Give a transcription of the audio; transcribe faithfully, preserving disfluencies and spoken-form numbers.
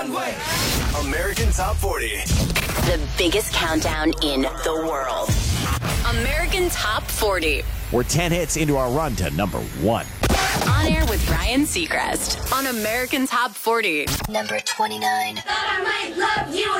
runway. American Top forty. The biggest countdown in the world. American Top forty. We're ten hits into our run to number one. On air with Ryan Seacrest on American Top forty. Number twenty-nine. Thought I might love you